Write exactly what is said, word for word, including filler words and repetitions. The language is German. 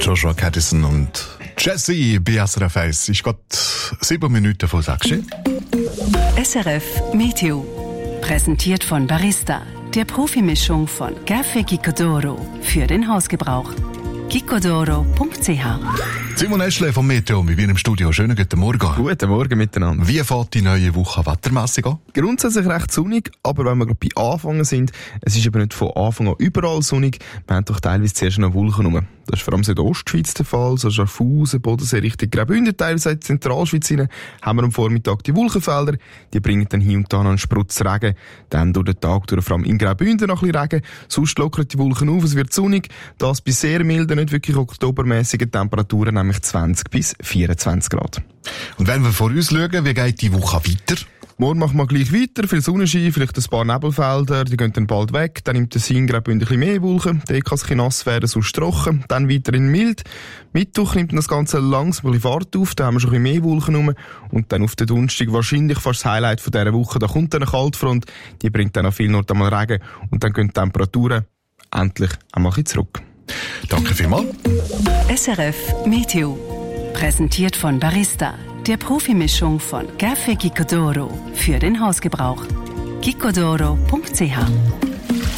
Joshua Caddison und Jesse B S R F eins. Ich gerade sieben Minuten vor sechs. S R F Meteo. Präsentiert von Barista, der Profimischung von Café Gicodoro für den Hausgebrauch. gicodoro punkt c h. Simon Eschle vom Meteo, wir sind im Studio. Schönen guten Morgen. Guten Morgen miteinander. Wie fährt die neue Woche wettermässig an? Grundsätzlich recht sonnig, aber wenn wir gerade bei Anfangen sind, es ist eben nicht von Anfang an überall sonnig. Wir haben doch teilweise zuerst noch Wolken rum. Das ist vor allem in der Ostschweiz der Fall, so Schaffhausen, Bodensee, Richtung Graubünden, teilweise in die Zentralschweiz rein, haben wir am Vormittag die Wolkenfelder, die bringen dann hier und da noch einen Sprutz Regen, dann durch den Tag durch, vor allem in Graubünden noch ein bisschen Regen, sonst lockern die Wolken auf, es wird sonnig, das bei sehr milden, nicht wirklich oktobermäßigen Temperaturen, nämlich zwanzig bis vierundzwanzig Grad. Und wenn wir vor uns schauen, wie geht die Woche weiter? Morgen machen wir gleich weiter, viel Sonnenschein, vielleicht ein paar Nebelfelder, die gehen dann bald weg, dann nimmt der Sinn gerade ein bisschen mehr Wolken, dann kann es ein nass werden, sonst trocken, dann weiterhin mild. Mittwoch nimmt das Ganze langsam ein bisschen Fahrt auf, da haben wir schon ein bisschen mehr Wolken rum und dann auf den Donnerstag wahrscheinlich fast das Highlight von dieser Woche, da kommt dann eine Kaltfront, die bringt dann an vielen Orten einmal Regen und dann gehen die Temperaturen endlich einmal ein bisschen zurück. Danke vielmals. S R F Meteo. Präsentiert von Barista, der Profimischung von Café Gicodoro für den Hausgebrauch. gicodoro punkt c h.